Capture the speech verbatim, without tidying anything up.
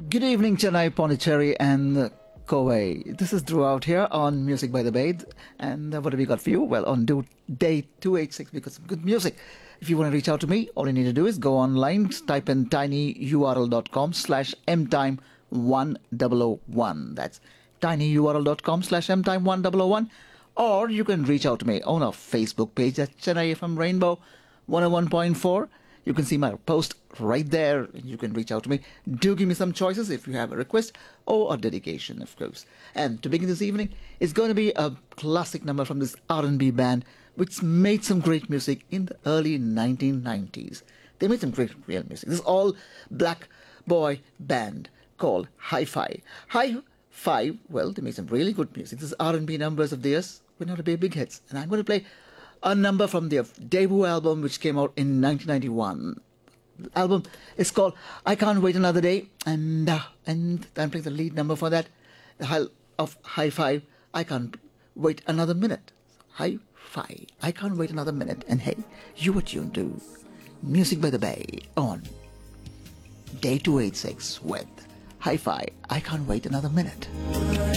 Good evening, Chennai, Pondicherry, and Kauai. This is Drew out here on Music by the Bay. And uh, what have we got for you? Well, on do, day two eighty-six, we got some good music. If you want to reach out to me, all you need to do is go online, type in tinyurl.com slash mtime1001. That's tinyurl.com slash mtime1001. Or you can reach out to me on our Facebook page at Chennai F M Rainbow one oh one point four. You can see my post right there. You can reach out to me. Do give me some choices if you have a request or a dedication, of course. And to begin this evening, it's going to be a classic number from this R and B band which made some great music in the early nineteen nineties. They made some great real music. This is all black boy band called Hi-Fi. Hi-Fi, well, they made some really good music. This is R and B numbers of theirs. We're not a big, big hits. And I'm going to play a number from their debut album which came out in nineteen ninety-one. The album is called I Can't Wait Another Day, and uh, and I'm playing the lead number for that, the high of Hi-Fi, I Can't Wait Another Minute. Hi-Fi, I Can't Wait Another Minute. And hey, you are tuned to Music by the Bay on day two eighty-six with Hi-Fi, I Can't Wait Another Minute.